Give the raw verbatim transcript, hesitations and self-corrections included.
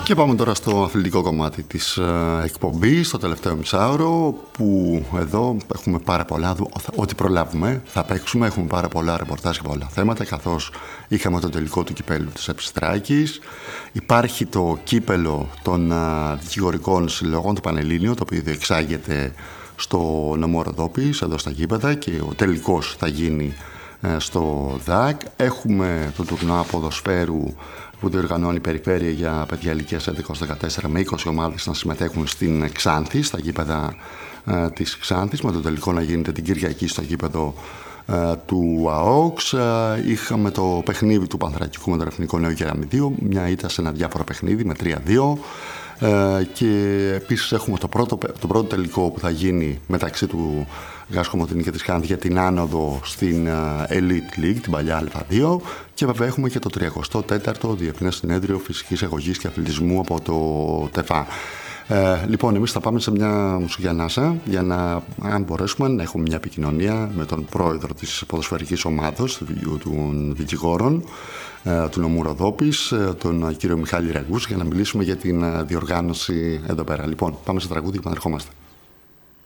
Και πάμε τώρα στο αθλητικό κομμάτι της ε, εκπομπής, στο τελευταίο μισάωρο, που εδώ έχουμε πάρα πολλά, ό,τι προλάβουμε θα παίξουμε, έχουμε πάρα πολλά ρεπορτάζ και πολλά θέματα, καθώς είχαμε το τελικό του κυπέλου της Επιστράκης. Υπάρχει το κύπελο των ε, δικηγορικών συλλογών του Πανελλήνιου, το οποίο διεξάγεται στο νομό Ροδόπης, εδώ στα γήπεδα, και ο τελικός θα γίνει ε, στο ΔΑΚ. Έχουμε το τουρνουά ποδοσφαίρου που διοργανώνει η Περιφέρεια για παιδιά ηλικίας έντεκα έως δεκατέσσερα, με είκοσι ομάδες να συμμετέχουν στην Ξάνθη, στα γήπεδα ε, της Ξάνθης, με το τελικό να γίνεται την Κυριακή στο γήπεδο ε, του ΑΟΚΣ. Ε, είχαμε το παιχνίδι του Πανθρακικού με τον Εθνικό Νέο Κεραμιδίο, μια ήττα σε ένα διάφορο παιχνίδι με τρία δύο. Ε, και επίσης έχουμε το πρώτο, το πρώτο τελικό που θα γίνει μεταξύ του Γκάς Κομοτηνή και της Ξάνθης για την άνοδο στην uh, Elite League, την παλιά Α2, και βέβαια έχουμε και το τριακοστό τέταρτο Διεθνές Συνέδριο Φυσικής Αγωγής και Αθλητισμού από το ΤΕΦΑ. Ε, λοιπόν, εμείς θα πάμε σε μια μουσική ανάσα για να, αν μπορέσουμε, να έχουμε μια επικοινωνία με τον πρόεδρο της ποδοσφαιρικής ομάδος των δικηγόρων ε, του νομού Ροδόπης, ε, τον κύριο Μιχάλη Ραγκούς, για να μιλήσουμε για την ε, διοργάνωση εδώ πέρα. Λοιπόν, πάμε σε τραγούδι και επανερχόμαστε.